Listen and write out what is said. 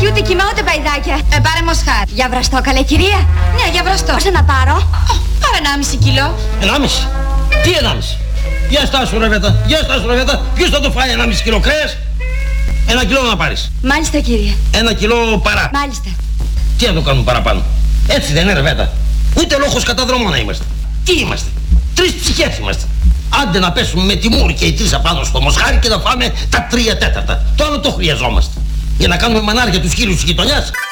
Όχι, ούτε κοιμά ούτε παϊδάκια. Πάρε μοσχάρι. Για βραστό, καλέ κυρία. Ναι, για βραστό. Πόσα να πάρω? Πάρε 1,5 κιλό. 1,5. Τι 1,5? Για στάσου ρε Βέτα, για στάσου ρε Βέτα. Ποιος θα το φάει 1,5 κιλό κρέας? 1 κιλό να πάρεις. Μάλιστα κύριε. 1 κιλό παρά. Μάλιστα. Τι να το κάνουμε παραπάνω? Έτσι δεν είναι ρε Βέτα? Ούτε λόγος κατά δρόμο να είμαστε. Τι είμαστε? 3 ψυχές είμαστε. Άντε να πέσουμε με τη μούρη και οι 3 απάνω στο μοσχάρι και να φάμε τα 3 τέταρτα. Το άλλο το χρειαζόμαστε. Για να κάνουμε μανάρια τους χίλιους της γειτονιάς.